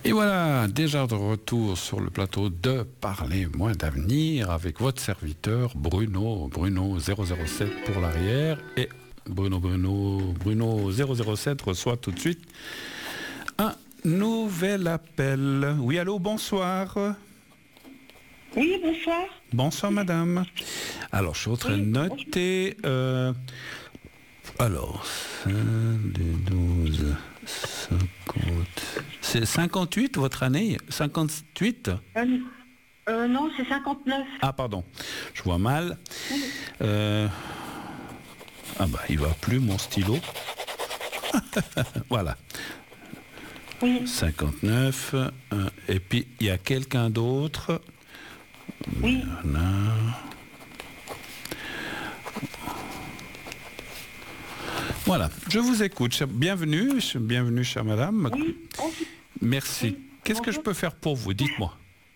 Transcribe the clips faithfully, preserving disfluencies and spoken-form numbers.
Et voilà, déjà de retour sur le plateau de Parler moins d'avenir avec votre serviteur Bruno, Bruno zéro zéro sept pour l'arrière. Et Bruno, Bruno, Bruno zéro zéro sept reçoit tout de suite un nouvel appel. Oui, allô, bonsoir. Oui, bonsoir. Bonsoir, madame. Alors, je suis en train de noter... Euh, alors, cinq, douze, cinquante... C'est cinquante-huit, votre année? cinquante-huit? euh, euh, Non, c'est cinquante-neuf. Ah, pardon. Je vois mal. Oui. Euh, ah bah, il va plus, mon stylo. Voilà. Oui. cinquante-neuf. Euh, et puis, il y a quelqu'un d'autre. Oui. Voilà. Voilà, je vous écoute. Bienvenue, bienvenue, chère madame. Oui. Merci. Oui. Qu'est-ce que je peux faire pour vous? Dites-moi.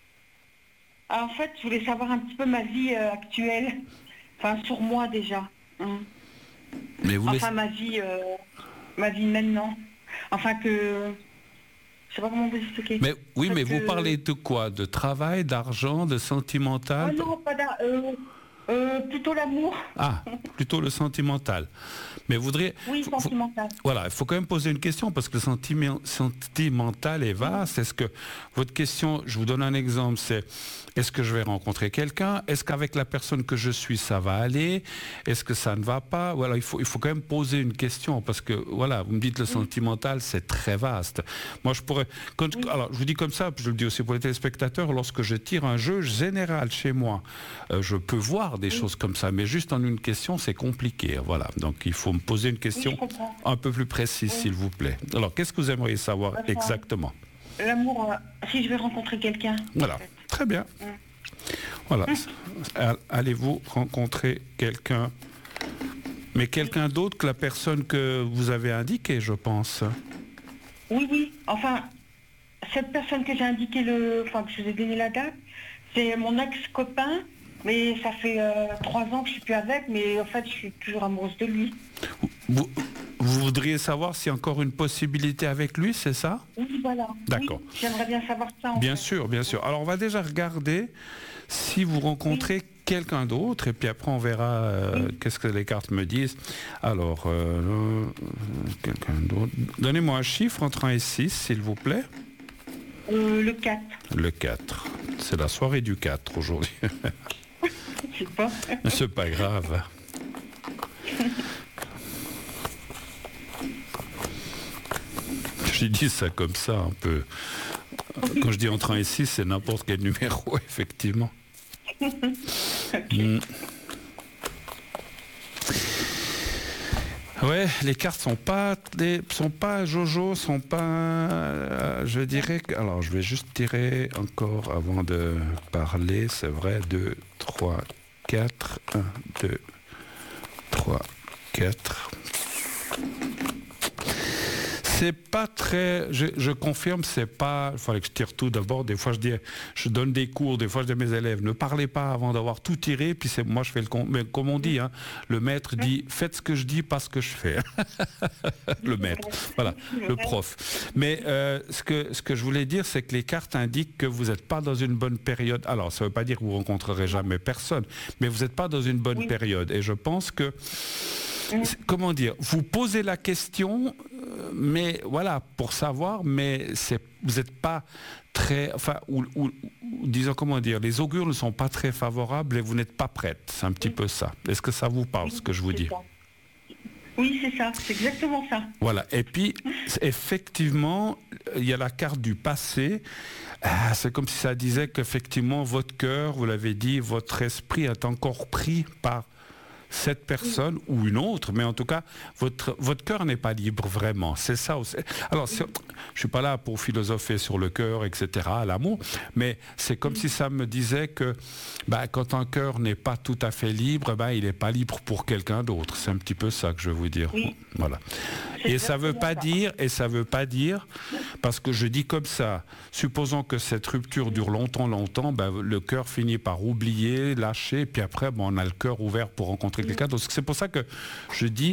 En fait, je voulais savoir un petit peu ma vie euh, actuelle. Enfin, sur moi déjà. Hein. Mais vous enfin, laissez... ma vie, euh, ma vie maintenant. Enfin que... Je sais pas comment vous expliquer. Mais oui, mais que... vous parlez de quoi? De travail, d'argent, de sentimental? Oh non, pas d'argent. Euh, euh, plutôt l'amour. Ah, plutôt le sentimental. Mais vous voudriez... Oui, sentimental. Faut, voilà, il faut quand même poser une question parce que le sentiment, sentimental est vaste. Est-ce que votre question, je vous donne un exemple, c'est est-ce que je vais rencontrer quelqu'un? Est-ce qu'avec la personne que je suis, ça va aller? Est-ce que ça ne va pas? Voilà, il faut, il faut quand même poser une question parce que, voilà, vous me dites le sentimental, c'est très vaste. Moi, je pourrais... Quand, oui. Alors, je vous dis comme ça, je le dis aussi pour les téléspectateurs, lorsque je tire un jeu général chez moi, euh, je peux voir des oui. choses comme ça, mais juste en une question, c'est compliqué. Voilà, donc il faut me poser une question oui, un peu plus précise, oui. s'il vous plaît. Alors, qu'est-ce que vous aimeriez savoir enfin, exactement? L'amour, euh, si je vais rencontrer quelqu'un. Voilà, en fait. Très bien. Mmh. Voilà, mmh. Allez-vous rencontrer quelqu'un, mais quelqu'un d'autre que la personne que vous avez indiquée, je pense. Oui, oui, enfin, cette personne que j'ai indiqué, le, enfin, que je vous ai donné la date, c'est mon ex-copain. Mais ça fait euh, trois ans que je suis plus avec, mais en fait, je suis toujours amoureuse de lui. Vous, vous voudriez savoir s'il y a encore une possibilité avec lui, c'est ça? Oui, voilà. D'accord. Oui, j'aimerais bien savoir ça. En bien fait. sûr, bien sûr. Alors, on va déjà regarder si vous rencontrez oui. quelqu'un d'autre, et puis après, on verra euh, oui. qu'est-ce que les cartes me disent. Alors, euh, quelqu'un d'autre. Donnez-moi un chiffre entre un et six, s'il vous plaît. Euh, le quatre. Le quatre. C'est la soirée du quatre aujourd'hui. Je sais pas. C'est pas grave. J'ai dit ça comme ça un peu. Quand je dis entre un et six, c'est n'importe quel numéro, effectivement. Okay. Mm. Ouais, les cartes sont pas, des, sont pas Jojo, sont pas. Euh, je dirais que. Alors, je vais juste tirer encore avant de parler. C'est vrai. deux, trois, quatre. un, deux, trois, quatre. C'est pas très, je, je confirme, c'est pas, il fallait que je tire tout d'abord, des fois je dis, je donne des cours, des fois je dis à mes élèves, ne parlez pas avant d'avoir tout tiré, puis c'est moi je fais le, mais comme on dit, hein, le maître dit, faites ce que je dis, pas ce que je fais. Le maître, voilà, le prof. Mais euh, ce, que, ce que je voulais dire, c'est que les cartes indiquent que vous n'êtes pas dans une bonne période. Alors, ça ne veut pas dire que vous ne rencontrerez jamais personne, mais vous n'êtes pas dans une bonne oui. période. Et je pense que, comment dire, vous posez la question, mais voilà, pour savoir, mais c'est, vous n'êtes pas très, enfin, ou, ou, ou disons, comment dire, les augures ne sont pas très favorables et vous n'êtes pas prête. C'est un petit oui. peu ça. Est-ce que ça vous parle, oui, ce que je vous dis? Ça. Oui, c'est ça, c'est exactement ça. Voilà, et puis, effectivement, il y a la carte du passé. Ah, c'est comme si ça disait qu'effectivement, votre cœur, vous l'avez dit, votre esprit est encore pris par cette personne oui. ou une autre, mais en tout cas, votre, votre cœur n'est pas libre vraiment. C'est ça aussi. Alors, c'est, je ne suis pas là pour philosopher sur le cœur, et cetera, l'amour, mais c'est comme oui. si ça me disait que bah, quand un cœur n'est pas tout à fait libre, bah, il n'est pas libre pour quelqu'un d'autre. C'est un petit peu ça que je veux vous dire. Oui. Voilà. Et ça veut pas dire, et ça veut pas dire, parce que je dis comme ça, supposons que cette rupture dure longtemps, longtemps, ben, le cœur finit par oublier, lâcher, puis après, bon, on a le cœur ouvert pour rencontrer quelqu'un. Donc c'est pour ça que je dis,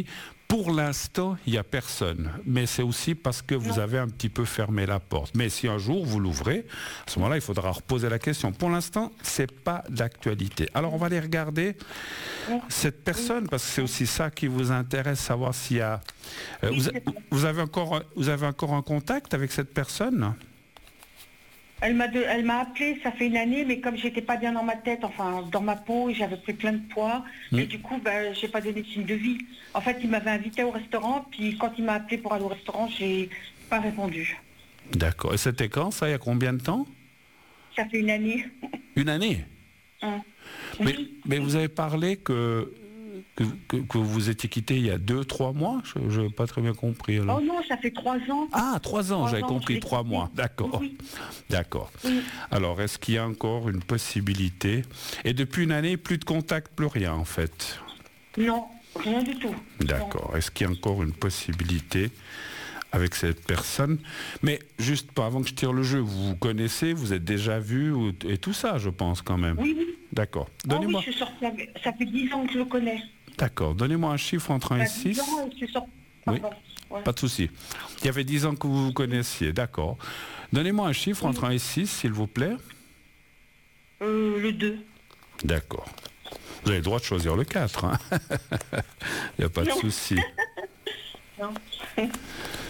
Pour l'instant, il n'y a personne. Mais c'est aussi parce que vous Non. avez un petit peu fermé la porte. Mais si un jour vous l'ouvrez, à ce moment-là, il faudra reposer la question. Pour l'instant, ce n'est pas d'actualité. Alors, on va aller regarder cette personne, parce que c'est aussi ça qui vous intéresse, savoir s'il y a... Euh, Oui, vous, c'est ça. vous avez encore, vous avez encore un contact avec cette personne? Elle m'a de- elle m'a appelé, ça fait une année, mais comme j'étais pas bien dans ma tête, enfin dans ma peau, et j'avais pris plein de poids, Mm. et du coup, ben, j'ai pas donné de signe de vie. En fait, il m'avait invité au restaurant, puis quand il m'a appelé pour aller au restaurant, j'ai pas répondu. D'accord. Et c'était quand, ça? Il y a combien de temps? Ça fait une année. Une année? Hein. Mais, Oui. mais vous avez parlé que, que, que, que vous vous étiez quitté il y a deux, trois mois? Je n'ai pas très bien compris. Alors. Oh non, ça fait trois ans. Ah, trois ans, Trois j'avais ans, compris, je l'ai trois quitté. mois. D'accord. Oui. D'accord. Oui. Alors, est-ce qu'il y a encore une possibilité? Et depuis une année, plus de contact, plus rien en fait. Non, rien du tout. D'accord. Est-ce qu'il y a encore une possibilité avec cette personne? Mais juste pas avant que je tire le jeu, vous vous connaissez, vous êtes déjà vu ou- et tout ça, je pense quand même. Oui, oui. D'accord. Ah oui, Donnez-moi. je suis sortie avec- ça fait dix ans que je le connais. D'accord. Donnez-moi un chiffre entre un et Ça fait dix six. ans et je suis sortie. Oui. Pardon. Ouais. Pas de souci. Il y avait dix ans que vous vous connaissiez, d'accord. Donnez-moi un chiffre entre un et six, s'il vous plaît. Euh, le deux. D'accord. Vous avez le droit de choisir le quatre. Hein. Il n'y a pas de Non. souci. Non.